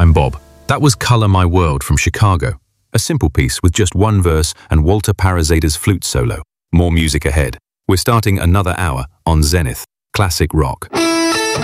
I'm Bob. That was Color My World from Chicago. A simple piece with just one verse and Walter Parazade's flute solo. More music ahead. We're starting another hour on Zenith, Classic Rock.